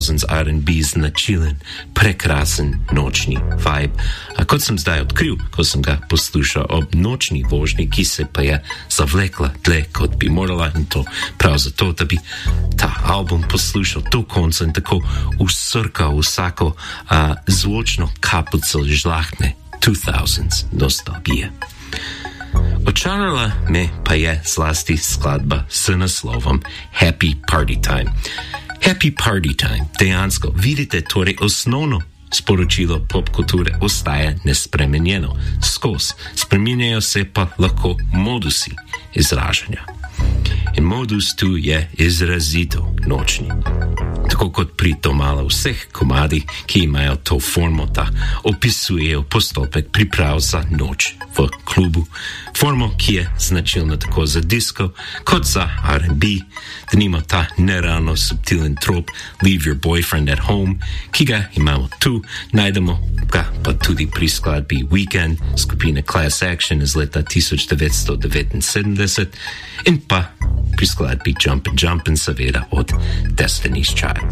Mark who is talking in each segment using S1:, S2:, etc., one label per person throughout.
S1: R&B značilen, prekrasen nočni vibe. A kot sem zdaj odkril, ko sem ga poslušal ob nočni vožnji, ki se pa je zavlekla dlje, kot bi morala, in to prav zato, da bi ta album poslušal do konca in tako usrkal vsako zvočno kapljico žlahtne 2000s nostalgije. Očarala me pa je zlasti skladba s naslovom Happy Party Time. Happy Party Time, dejansko, vidite, torej osnovno sporočilo popkulture ostaja nespremenjeno. Spreminjajo se pa lahko modusi izražanja. In modus tu je izrazito nočni. Tako kot pri domala vseh komadih, ki imajo to formo, da opisujejo postopek priprav za noč v klubu. Formo, ki je značilna tako za disco, kot za R&B, da nima ta neravno subtilen trop Leave Your Boyfriend at Home, ki ga imamo tu, najdemo ga pa tudi pri skladbi Weekend skupine Class Action iz leta 1979 in pa pri skladbi Jumpin' seveda od Destiny's Child.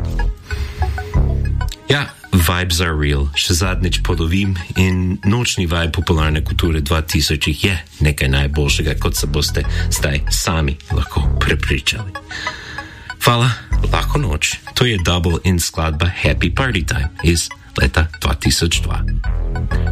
S1: Ja, vibes are real, še zadnjič ponovim, in nočni vibe popularne kulture 2000 je nekaj najboljšega, kot se boste zdaj sami lahko prepričali. Hvala, lahko noč, to je double in skladba Happy Party Time iz leta 2002.